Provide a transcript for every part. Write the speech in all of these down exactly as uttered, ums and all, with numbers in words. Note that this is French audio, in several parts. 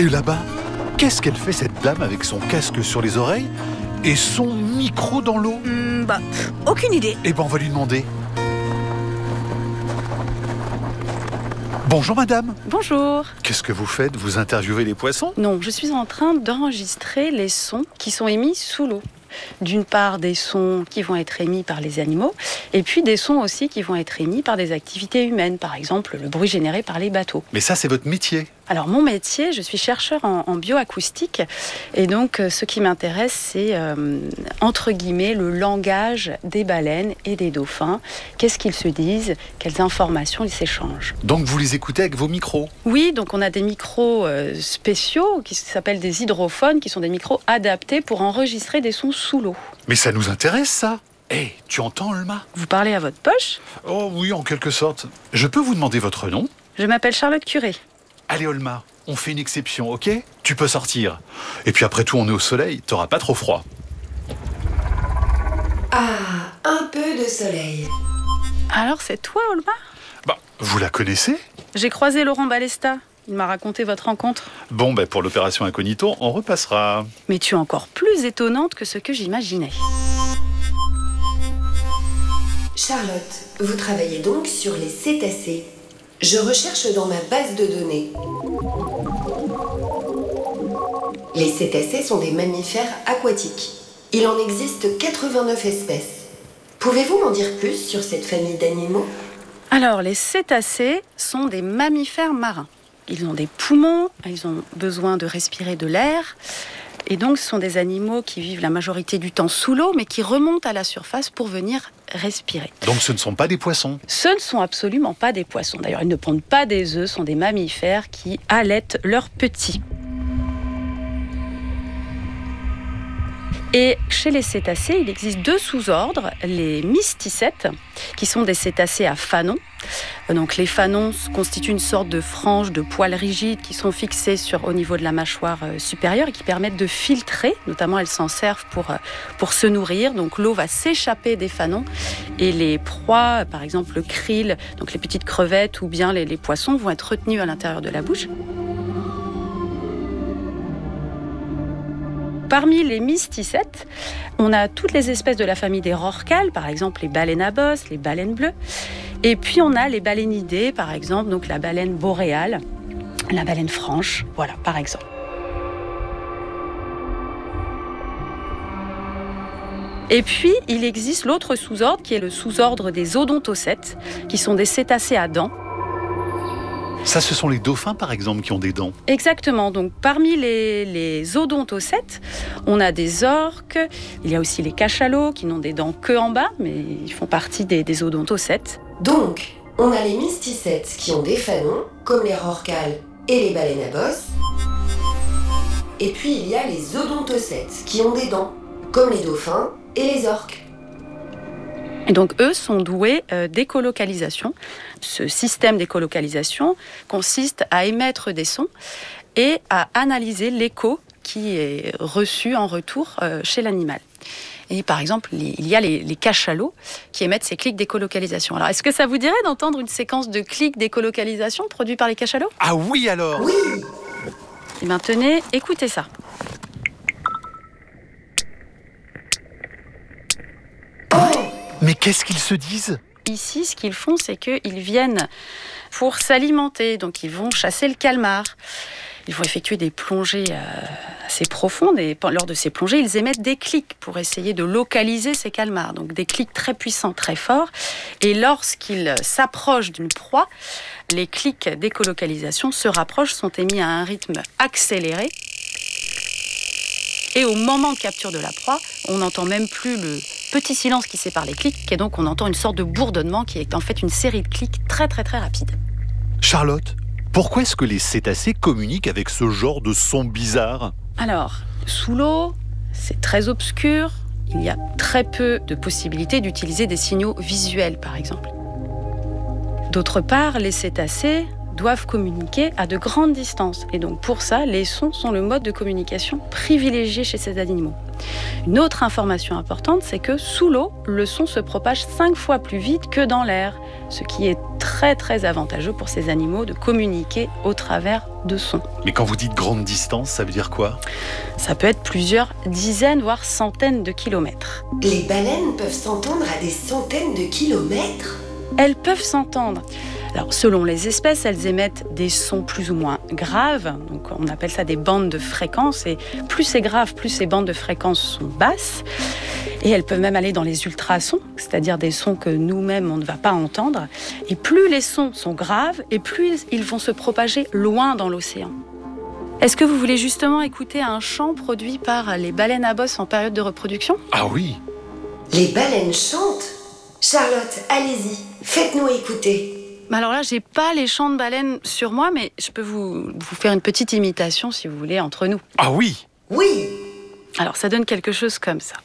Et là-bas, qu'est-ce qu'elle fait cette dame avec son casque sur les oreilles et son micro dans l'eau? Hmm, bah, pff, aucune idée. Eh ben, on va lui demander. Bonjour madame. Bonjour. Qu'est-ce que vous faites? Vous interviewez les poissons? Non, je suis en train d'enregistrer les sons qui sont émis sous l'eau. D'une part, des sons qui vont être émis par les animaux, et puis des sons aussi qui vont être émis par des activités humaines, par exemple le bruit généré par les bateaux. Mais ça, c'est votre métier. Alors mon métier, je suis chercheur en, en bioacoustique, et donc euh, ce qui m'intéresse, c'est euh, entre guillemets le langage des baleines et des dauphins. Qu'est-ce qu'ils se disent? Quelles informations ils s'échangent? Donc vous les écoutez avec vos micros? Oui, donc on a des micros euh, spéciaux qui s'appellent des hydrophones, qui sont des micros adaptés pour enregistrer des sons sous l'eau. Mais ça nous intéresse, ça. Hé, hey, tu entends, Olma? Vous parlez à votre poche? Oh oui, en quelque sorte. Je peux vous demander votre nom? Je m'appelle Charlotte Curé. Allez, Olma, on fait une exception, ok? Tu peux sortir. Et puis après tout, on est au soleil, t'auras pas trop froid. Ah, un peu de soleil. Alors c'est toi, Olma? Bah, vous la connaissez? J'ai croisé Laurent Balesta. Il m'a raconté votre rencontre. Bon, ben pour l'opération Incognito, on repassera. Mais tu es encore plus étonnante que ce que j'imaginais. Charlotte, vous travaillez donc sur les cétacés. Je recherche dans ma base de données. Les cétacés sont des mammifères aquatiques. Il en existe quatre-vingt-neuf espèces. Pouvez-vous m'en dire plus sur cette famille d'animaux? Alors, les cétacés sont des mammifères marins. Ils ont des poumons, ils ont besoin de respirer de l'air. Et donc, ce sont des animaux qui vivent la majorité du temps sous l'eau, mais qui remontent à la surface pour venir respirer. Donc, ce ne sont pas des poissons? Ce ne sont absolument pas des poissons. D'ailleurs, ils ne pondent pas des œufs, ce sont des mammifères qui allaitent leurs petits. Et chez les cétacés, il existe deux sous-ordres, les mysticètes, qui sont des cétacés à fanons. Donc les fanons constituent une sorte de franges de poils rigides qui sont fixées sur, au niveau de la mâchoire supérieure et qui permettent de filtrer, notamment elles s'en servent pour, pour se nourrir. Donc l'eau va s'échapper des fanons et les proies, par exemple le krill, donc les petites crevettes ou bien les, les poissons vont être retenus à l'intérieur de la bouche. Parmi les mysticètes, on a toutes les espèces de la famille des rorquals, par exemple les baleines à bosse, les baleines bleues. Et puis on a les balénidés, par exemple, donc la baleine boréale, la baleine franche, voilà, par exemple. Et puis, il existe l'autre sous-ordre, qui est le sous-ordre des odontocètes, qui sont des cétacés à dents. Ça, ce sont les dauphins, par exemple, qui ont des dents. Exactement. Donc, parmi les, les odontocètes, on a des orques. Il y a aussi les cachalots qui n'ont des dents que en bas, mais ils font partie des, des odontocètes. Donc, on a les mysticètes qui ont des fanons, comme les rorquals et les baleines à bosse. Et puis, il y a les odontocètes qui ont des dents, comme les dauphins et les orques. Et donc, eux sont doués euh, d'écolocalisation. Ce système d'écolocalisation consiste à émettre des sons et à analyser l'écho qui est reçu en retour euh, chez l'animal. Et par exemple, les, il y a les, les cachalots qui émettent ces clics d'écolocalisation. Alors, est-ce que ça vous dirait d'entendre une séquence de clics d'écolocalisation produits par les cachalots? Ah oui, alors? Oui! Et bien, tenez, écoutez ça. Mais qu'est-ce qu'ils se disent? Ici, ce qu'ils font, c'est qu'ils viennent pour s'alimenter. Donc, ils vont chasser le calmar. Ils vont effectuer des plongées euh, assez profondes. Et lors de ces plongées, ils émettent des clics pour essayer de localiser ces calmars. Donc, des clics très puissants, très forts. Et lorsqu'ils s'approchent d'une proie, les clics d'écolocalisation se rapprochent, sont émis à un rythme accéléré. Et au moment de capture de la proie, on n'entend même plus le petit silence qui sépare les clics, et donc on entend une sorte de bourdonnement qui est en fait une série de clics très très très rapides. Charlotte, pourquoi est-ce que les cétacés communiquent avec ce genre de son bizarre? Alors, sous l'eau, c'est très obscur, il y a très peu de possibilités d'utiliser des signaux visuels par exemple. D'autre part, les cétacés doivent communiquer à de grandes distances. Et donc pour ça, les sons sont le mode de communication privilégié chez ces animaux. Une autre information importante, c'est que sous l'eau, le son se propage cinq fois plus vite que dans l'air, ce qui est très très très avantageux pour ces animaux de communiquer au travers de sons. Mais quand vous dites grande distance, ça veut dire quoi? Ça peut être plusieurs dizaines, voire centaines de kilomètres. Les baleines peuvent s'entendre à des centaines de kilomètres? Elles peuvent s'entendre. Alors, selon les espèces, elles émettent des sons plus ou moins graves. Donc, on appelle ça des bandes de fréquences. Et plus c'est grave, plus ces bandes de fréquences sont basses. Et elles peuvent même aller dans les ultrasons, c'est-à-dire des sons que nous-mêmes, on ne va pas entendre. Et plus les sons sont graves, et plus ils vont se propager loin dans l'océan. Est-ce que vous voulez justement écouter un chant produit par les baleines à bosse en période de reproduction? Ah oui. Les baleines chantent? Charlotte, allez-y, faites-nous écouter. Alors là, j'ai pas les chants de baleines sur moi, mais je peux vous, vous faire une petite imitation, si vous voulez, entre nous. Ah oui. Oui. Alors, ça donne quelque chose comme ça.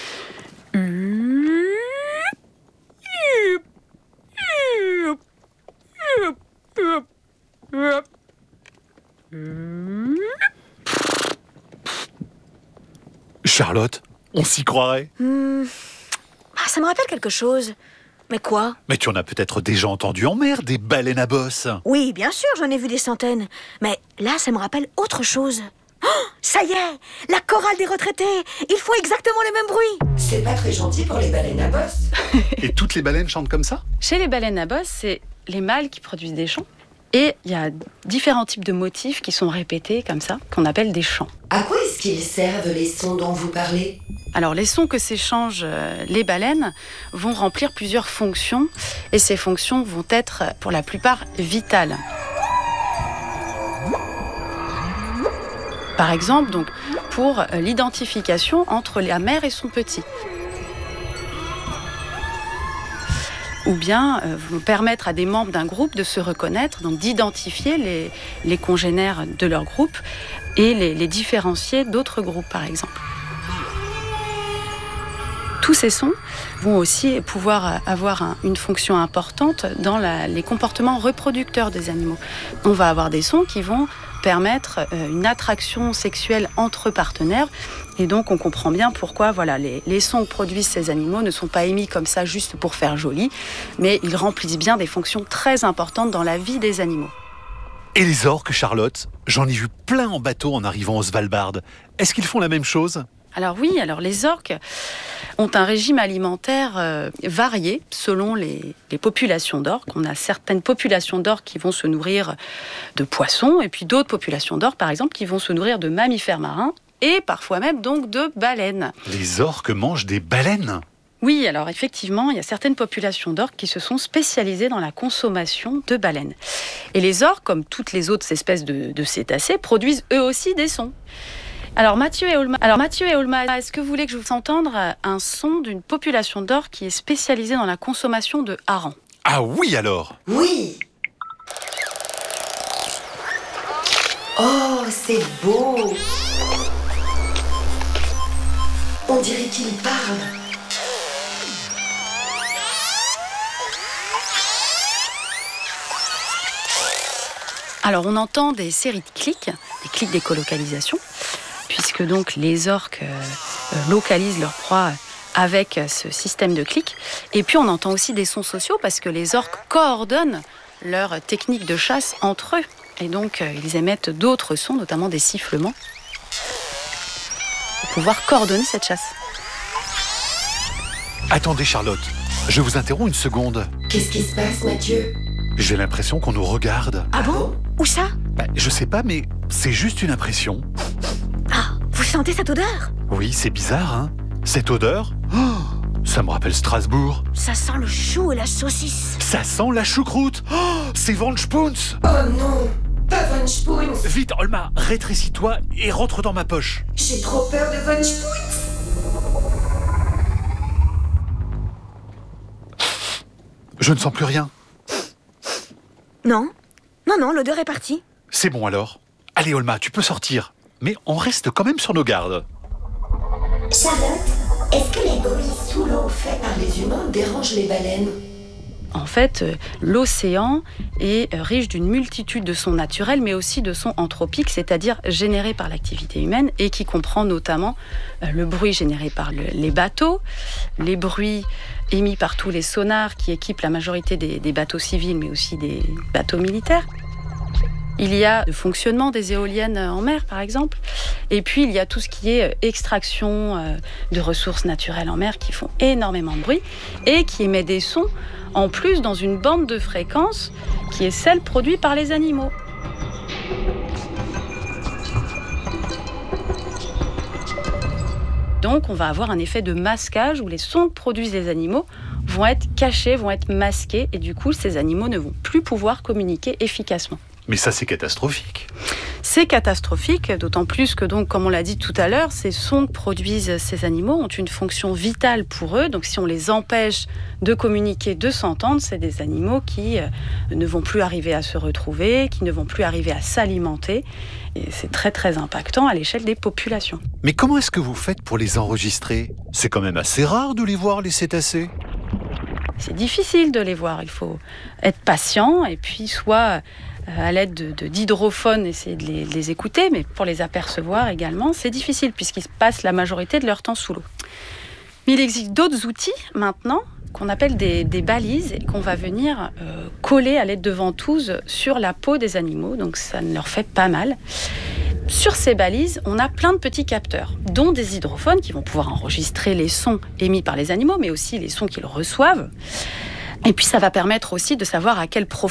Charlotte, on s'y croirait. Mmh. Ah, ça me rappelle quelque chose. Mais quoi? Mais tu en as peut-être déjà entendu en mer, des baleines à bosse. Oui, bien sûr, j'en ai vu des centaines. Mais là, ça me rappelle autre chose. Oh, ça y est, la chorale des retraités. Ils font exactement le même bruit. C'est pas très gentil pour les baleines à bosse. Et toutes les baleines chantent comme ça? Chez les baleines à bosse, c'est les mâles qui produisent des chants. Et il y a différents types de motifs qui sont répétés comme ça, qu'on appelle des chants. À quoi est-ce qu'ils servent les sons dont vous parlez? Alors, les sons que s'échangent les baleines vont remplir plusieurs fonctions. Et ces fonctions vont être, pour la plupart, vitales. Par exemple, donc, pour l'identification entre la mère et son petit. Ou bien euh, vont permettre à des membres d'un groupe de se reconnaître, donc d'identifier les, les congénères de leur groupe et les, les différencier d'autres groupes, par exemple. Tous ces sons vont aussi pouvoir avoir un, une fonction importante dans la, les comportements reproducteurs des animaux. On va avoir des sons qui vont permettre euh, une attraction sexuelle entre partenaires. Et donc, on comprend bien pourquoi voilà, les, les sons que produisent ces animaux ne sont pas émis comme ça juste pour faire joli, mais ils remplissent bien des fonctions très importantes dans la vie des animaux. Et les orques, Charlotte? J'en ai vu plein en bateau en arrivant au Svalbard. Est-ce qu'ils font la même chose? Alors oui, alors les orques ont un régime alimentaire euh, varié selon les, les populations d'orques. On a certaines populations d'orques qui vont se nourrir de poissons, et puis d'autres populations d'orques, par exemple, qui vont se nourrir de mammifères marins, et parfois même donc de baleines. Les orques mangent des baleines? Oui, alors effectivement, il y a certaines populations d'orques qui se sont spécialisées dans la consommation de baleines. Et les orques, comme toutes les autres espèces de, de cétacés, produisent eux aussi des sons. Alors Mathieu et Olma, alors Mathieu et Olma, est-ce que vous voulez que je vous fasse entendre un son d'une population d'orques qui est spécialisée dans la consommation de harengs? Ah oui alors? Oui. Oh, c'est beau. On dirait qu'il parle. Alors on entend des séries de clics, des clics d'écolocalisation, puisque donc les orques euh, localisent leur proie avec ce système de clics. Et puis on entend aussi des sons sociaux parce que les orques coordonnent leurs techniques de chasse entre eux. Et donc euh, ils émettent d'autres sons, notamment des sifflements, pour pouvoir coordonner cette chasse. Attendez Charlotte, je vous interromps une seconde. Qu'est-ce qui se passe, Mathieu? J'ai l'impression qu'on nous regarde. Ah bon? Où ça? Bah, je sais pas, mais c'est juste une impression. Ah, vous sentez cette odeur? Oui, c'est bizarre, hein? Cette odeur, oh, ça me rappelle Strasbourg. Ça sent le chou et la saucisse. Ça sent la choucroute. Oh, c'est Von Spoons. Oh non, pas Von Spoons. Vite, Olma, rétrécis-toi et rentre dans ma poche. J'ai trop peur de Von Spoons. Je ne sens plus rien. Non, non, non, l'odeur est partie. C'est bon alors. Allez Olma, tu peux sortir. Mais on reste quand même sur nos gardes. Charlotte, est-ce que les bruits sous l'eau faits par les humains dérangent les baleines? En fait, euh, l'océan est euh, riche d'une multitude de sons naturels, mais aussi de sons anthropiques, c'est-à-dire générés par l'activité humaine, et qui comprend notamment euh, le bruit généré par le, les bateaux, les bruits émis par tous les sonars qui équipent la majorité des, des bateaux civils, mais aussi des bateaux militaires. Il y a le fonctionnement des éoliennes en mer, par exemple. Et puis, il y a tout ce qui est extraction de ressources naturelles en mer qui font énormément de bruit et qui émet des sons, en plus, dans une bande de fréquence qui est celle produite par les animaux. Donc, on va avoir un effet de masquage où les sons que produisent les animaux vont être cachés, vont être masqués, et du coup, ces animaux ne vont plus pouvoir communiquer efficacement. Mais ça, c'est catastrophique. C'est catastrophique, d'autant plus que, donc, comme on l'a dit tout à l'heure, ces sons que produisent ces animaux ont une fonction vitale pour eux. Donc, si on les empêche de communiquer, de s'entendre, c'est des animaux qui euh, ne vont plus arriver à se retrouver, qui ne vont plus arriver à s'alimenter. Et c'est très, très impactant à l'échelle des populations. Mais comment est-ce que vous faites pour les enregistrer ? C'est quand même assez rare de les voir, les cétacés. C'est difficile de les voir. Il faut être patient et puis soit à l'aide de, de, d'hydrophones, essayer de les, de les écouter, mais pour les apercevoir également, c'est difficile puisqu'ils passent la majorité de leur temps sous l'eau. Mais il existe d'autres outils maintenant qu'on appelle des, des balises et qu'on va venir euh, coller à l'aide de ventouses sur la peau des animaux, donc ça ne leur fait pas mal. Sur ces balises, on a plein de petits capteurs, dont des hydrophones qui vont pouvoir enregistrer les sons émis par les animaux, mais aussi les sons qu'ils reçoivent. Et puis ça va permettre aussi de savoir à quelle profondeur